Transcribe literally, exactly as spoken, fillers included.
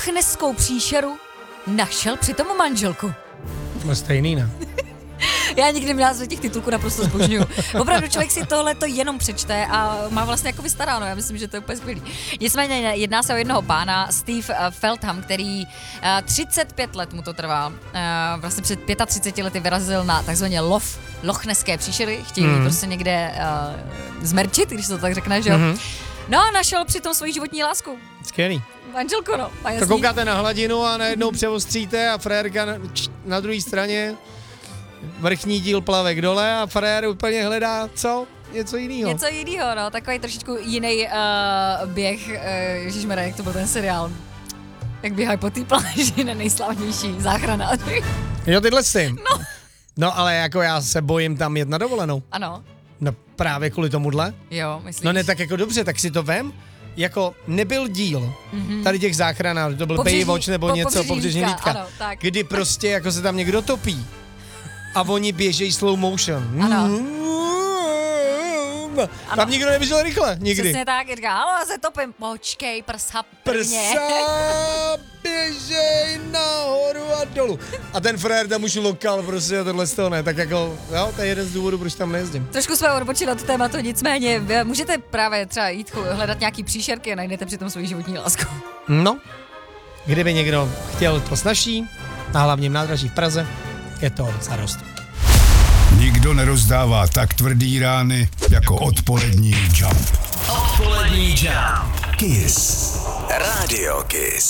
lochneskou příšeru našel přitom manželku. To stejný, ne? Já nikdy názvy těch titulků naprosto zbožňuju. Opravdu člověk si tohle to jenom přečte a má vlastně jako vystaráno. Já myslím, že to je úplně skvělý. Nicméně jedná se o jednoho pána, Steve Feldham, který třicet pět let mu to trvá. Vlastně před třiceti pěti lety vyrazil na takzvaně lov lochneské příšery. Chtějí mm. prostě někde uh, zmerčit, když se to tak řekne, že jo? Mm-hmm. No a našel přitom svoji životní lásku. Skvělý. Manželko, no. To koukáte na hladinu a najednou přeostříte a frérka na, na druhé straně vrchní díl plavek dole a frér úplně hledá, co? Něco jiného. Něco jiného, no. Takový trošičku jiný uh, běh, uh, ježišmarja, jak to byl ten seriál. Jak běhají po té pláži na nejslavnější záchranáři. Jo, tyhle s tím. No. No, ale jako já se bojím tam jet na dovolenou. Ano. No právě kvůli tomuhle. Jo, myslíš? No ne, tak jako dobře, tak si to vem. Jako nebyl díl mm-hmm. tady těch záchranářů, to byl Baywatch nebo po, něco, pobřežní hlídka, ano, tak. Kdy prostě jako se tam někdo topí a oni běžejí slow motion. Ano. Ano. Tam nikdo neběžel rychle, nikdy. Přesně tak, říká, halo, se topím, počkej, prsa plně. Prsa, běžej nahoru a dolů. A ten frér tam už lokal prostě a tohle z toho ne, tak jako, jo, to je jeden z důvodů, proč tam nejezdím. Trošku jsme odbočili od tématu, nicméně můžete právě třeba jít hledat nějaký příšerky a najdete přitom svoji životní lásku. No, kdyby někdo chtěl to snažší, na hlavním nádraží v Praze, je to docela dost. Nikdo nerozdává tak tvrdý rány jako odpolední Jump. Odpolední Jump. Kiss. Radio Kiss.